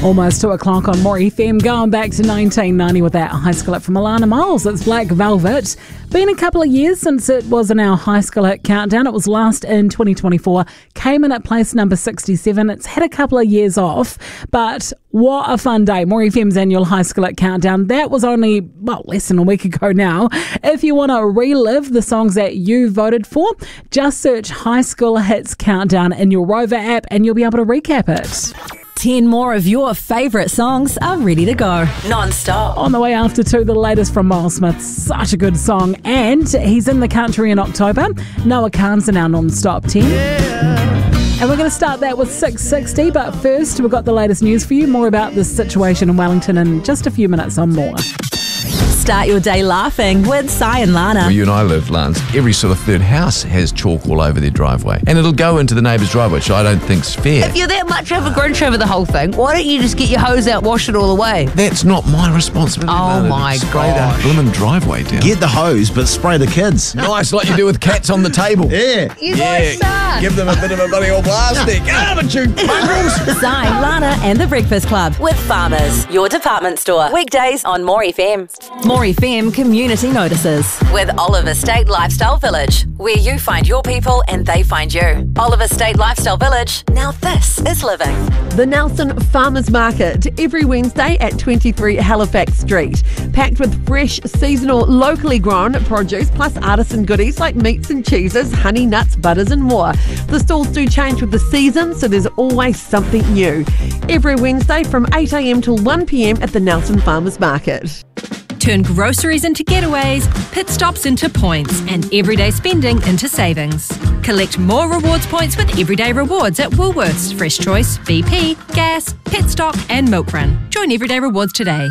Almost 2 o'clock on More FM, going back to 1990 with that high school hit from Alana Miles. It's Black Velvet. Been a couple of years since it was in our high school hit countdown. It was last in 2024. Came in at place number 67. It's had a couple of years off, but what a fun day. More FM's annual high school hit countdown. That was only, less than a week ago now. If you want to relive the songs that you voted for, just search High School Hits Countdown in your Rover app and you'll be able to recap it. 10 more of your favourite songs are ready to go. Non-stop. On the way after 2, the latest from Miles Smith. Such a good song. And he's in the country in October. Noah Kahan's in our non-stop 10. And we're going to start that with 660. But first, we've got the latest news for you. More about this situation in Wellington in just a few minutes on More. Start your day laughing with Si and Lana. Where you and I live, Lance, every sort of third house has chalk all over their driveway. And it'll go into the neighbour's driveway, which I don't think's fair. If you're that much of a Grinch over the whole thing, why don't you just get your hose out, wash it all away? That's not my responsibility. Oh, Lana. my Spray gosh. the blimmin' driveway down. Get the hose, but spray the kids. Nice, like you do with cats on the table. Yeah. You guys suck. Give them a bit of a bloody old plastic. You mongrels. Si, Lana and the Breakfast Club with Farmers, your department store. Weekdays on More FM. More FM Community Notices with Oliver State Lifestyle Village, where you find your people and they find you. Oliver State Lifestyle Village. Now this is living. The Nelson Farmers Market, every Wednesday at 23 Halifax Street. Packed with fresh, seasonal, locally grown produce, plus artisan goodies like meats and cheeses, honey, nuts, butters and more. The stalls do change with the season, so there's always something new. Every Wednesday from 8 a.m. till 1 p.m. at the Nelson Farmers Market. Turn groceries into getaways, pit stops into points, and everyday spending into savings. Collect more rewards points with Everyday Rewards at Woolworths, Fresh Choice, BP, Gas, Petstock and Milk Run. Join Everyday Rewards today.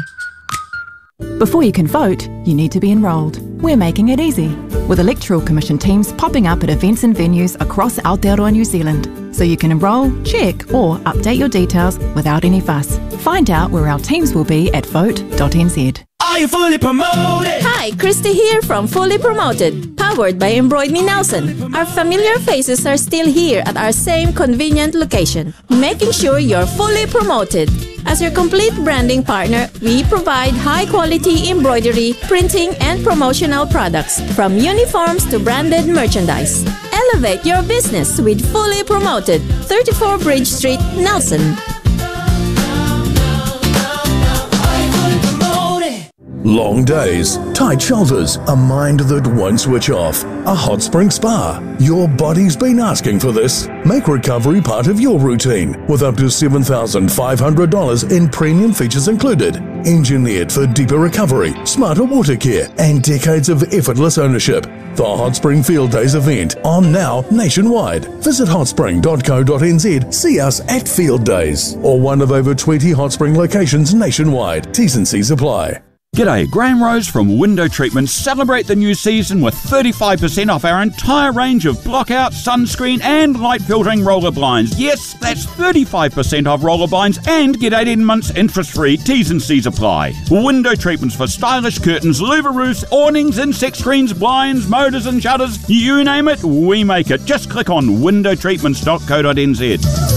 Before you can vote, you need to be enrolled. We're making it easy, with Electoral Commission teams popping up at events and venues across Aotearoa, New Zealand, so you can enrol, check or update your details without any fuss. Find out where our teams will be at vote.nz. Are you fully promoted? Hi, Christy here from Fully Promoted, powered by Embroid Me Nelson. Our familiar faces are still here at our same convenient location, making sure you're fully promoted. As your complete branding partner, we provide high-quality embroidery, printing, and promotional products, from uniforms to branded merchandise. Elevate your business with Fully Promoted, 34 Bridge Street, Nelson. Long days, tight shoulders, a mind that won't switch off. A hot spring spa. Your body's been asking for this. Make recovery part of your routine with up to $7,500 in premium features included. Engineered for deeper recovery, smarter water care, and decades of effortless ownership. The Hot Spring Field Days event on now nationwide. Visit hotspring.co.nz, see us at Field Days, or one of over 20 Hot Spring locations nationwide. T's and C's apply. G'day, Graham Rose from Window Treatment. Celebrate the new season with 35% off our entire range of blockout, sunscreen and light filtering roller blinds. Yes, that's 35% off roller blinds and get 18 months interest-free. T's and C's apply. Window Treatments for stylish curtains, louver roofs, awnings, insect screens, blinds, motors and shutters. You name it, we make it. Just click on windowtreatments.co.nz.